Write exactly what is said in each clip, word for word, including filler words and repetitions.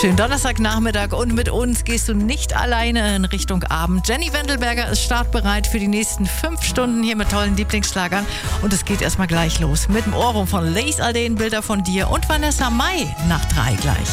Schönen Donnerstagnachmittag und mit uns gehst du nicht alleine in Richtung Abend. Jenny Wendelberger ist startbereit für die nächsten fünf Stunden hier mit tollen Lieblingsschlagern und es geht erstmal gleich los mit dem Ohrwurm von Lace Alden, Bilder von dir und Vanessa Mai nach drei gleich.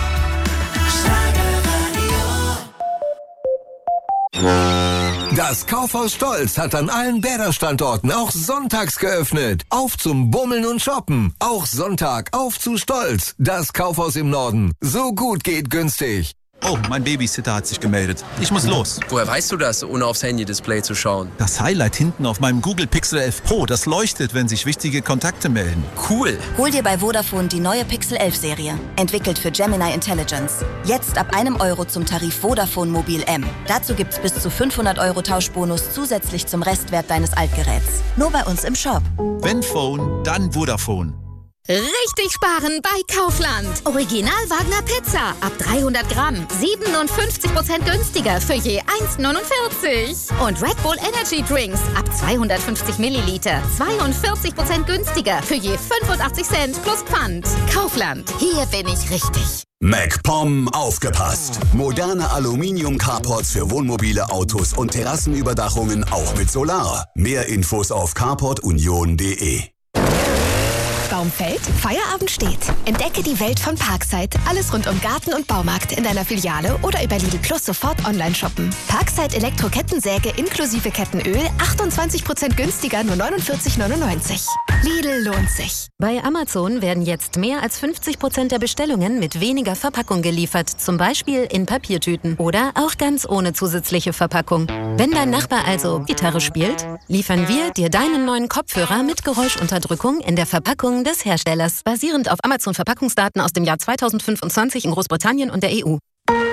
Das Kaufhaus Stolz hat an allen Bäder-Standorten auch sonntags geöffnet. Auf zum Bummeln und Shoppen. Auch Sonntag auf zu Stolz. Das Kaufhaus im Norden. So gut geht günstig. Oh, mein Babysitter hat sich gemeldet. Ich muss los. Woher weißt du das, ohne aufs Handy-Display zu schauen? Das Highlight hinten auf meinem Google Pixel elf Pro, das leuchtet, wenn sich wichtige Kontakte melden. Cool. Hol dir bei Vodafone die neue Pixel elf Serie. Entwickelt für Gemini Intelligence. Jetzt ab einem Euro zum Tarif Vodafone Mobil M. Dazu gibt's bis zu fünfhundert Euro Tauschbonus zusätzlich zum Restwert deines Altgeräts. Nur bei uns im Shop. Wenn Phone, dann Vodafone. Richtig sparen bei Kaufland. Original Wagner Pizza ab dreihundert Gramm. siebenundfünfzig Prozent günstiger für je eins neunundvierzig. Und Red Bull Energy Drinks ab zweihundertfünfzig Milliliter. zweiundvierzig Prozent günstiger für je fünfundachtzig Cent plus Pfand. Kaufland. Hier bin ich richtig. MacPom aufgepasst. Moderne Aluminium-Carports für Wohnmobile, Autos und Terrassenüberdachungen auch mit Solar. Mehr Infos auf carport union punkt de. Baum fällt, Feierabend steht. Entdecke die Welt von Parkside. Alles rund um Garten und Baumarkt in deiner Filiale oder über Lidl Plus sofort online shoppen. Parkside Elektro-Kettensäge inklusive Kettenöl achtundzwanzig Prozent günstiger, nur neunundvierzig neunundneunzig. Lidl lohnt sich. Bei Amazon werden jetzt mehr als fünfzig Prozent der Bestellungen mit weniger Verpackung geliefert. Zum Beispiel in Papiertüten oder auch ganz ohne zusätzliche Verpackung. Wenn dein Nachbar also Gitarre spielt, liefern wir dir deinen neuen Kopfhörer mit Geräuschunterdrückung in der Verpackung des Herstellers, basierend auf Amazon-Verpackungsdaten aus dem Jahr zweitausendfünfundzwanzig in Großbritannien und der E U.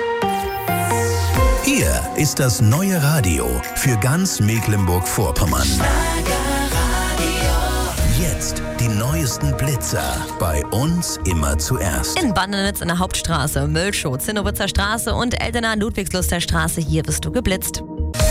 Hier ist das neue Radio für ganz Mecklenburg-Vorpommern. Jetzt die neuesten Blitzer. Bei uns immer zuerst. In Bandenitz in der Hauptstraße, Müllschow, Zinnowitzer Straße und Eldener Ludwigsluster Straße. Hier wirst du geblitzt.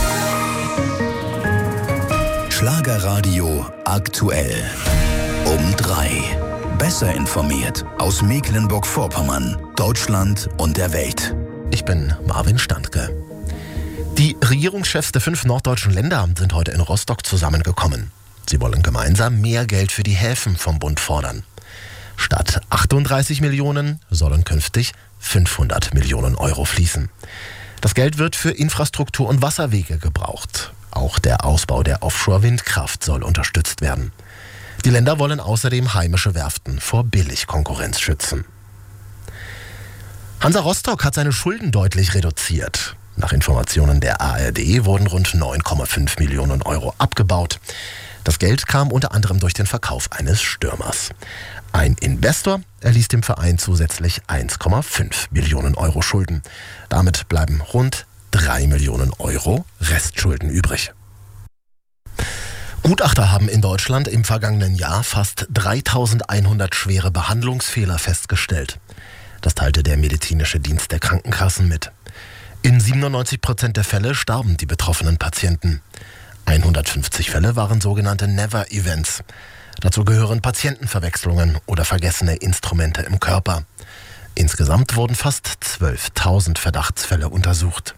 Schlagerradio aktuell. Um drei. Besser informiert aus Mecklenburg-Vorpommern, Deutschland und der Welt. Ich bin Marvin Standke. Die Regierungschefs der fünf norddeutschen Länder sind heute in Rostock zusammengekommen. Sie wollen gemeinsam mehr Geld für die Häfen vom Bund fordern. Statt achtunddreißig Millionen sollen künftig fünfhundert Millionen Euro fließen. Das Geld wird für Infrastruktur und Wasserwege gebraucht. Auch der Ausbau der Offshore-Windkraft soll unterstützt werden. Die Länder wollen außerdem heimische Werften vor Billigkonkurrenz schützen. Hansa Rostock hat seine Schulden deutlich reduziert. Nach Informationen der A R D wurden rund neun Komma fünf Millionen Euro abgebaut. Das Geld kam unter anderem durch den Verkauf eines Stürmers. Ein Investor erließ dem Verein zusätzlich eins Komma fünf Millionen Euro Schulden. Damit bleiben rund drei Millionen Euro Restschulden übrig. Gutachter haben in Deutschland im vergangenen Jahr fast dreitausendeinhundert schwere Behandlungsfehler festgestellt. Das teilte der medizinische Dienst der Krankenkassen mit. In siebenundneunzig Prozent der Fälle starben die betroffenen Patienten. hundertfünfzig Fälle waren sogenannte Never-Events. Dazu gehören Patientenverwechslungen oder vergessene Instrumente im Körper. Insgesamt wurden fast zwölftausend Verdachtsfälle untersucht.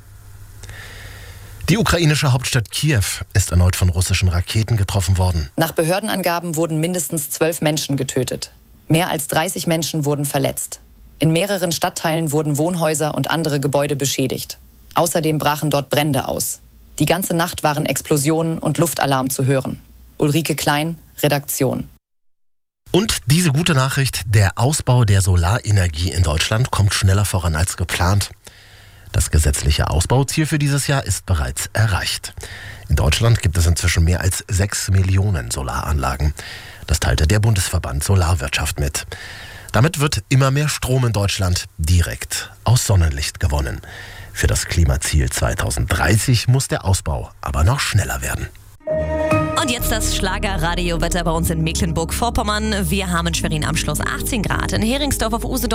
Die ukrainische Hauptstadt Kiew ist erneut von russischen Raketen getroffen worden. Nach Behördenangaben wurden mindestens zwölf Menschen getötet. Mehr als dreißig Menschen wurden verletzt. In mehreren Stadtteilen wurden Wohnhäuser und andere Gebäude beschädigt. Außerdem brachen dort Brände aus. Die ganze Nacht waren Explosionen und Luftalarm zu hören. Ulrike Klein, Redaktion. Und diese gute Nachricht, der Ausbau der Solarenergie in Deutschland kommt schneller voran als geplant. Das gesetzliche Ausbauziel für dieses Jahr ist bereits erreicht. In Deutschland gibt es inzwischen mehr als sechs Millionen Solaranlagen. Das teilte der Bundesverband Solarwirtschaft mit. Damit wird immer mehr Strom in Deutschland direkt aus Sonnenlicht gewonnen. Für das Klimaziel zweitausenddreißig muss der Ausbau aber noch schneller werden. Und jetzt das Schlagerradiowetter bei uns in Mecklenburg-Vorpommern. Wir haben in Schwerin am Schluss achtzehn Grad, in Heringsdorf auf Usedom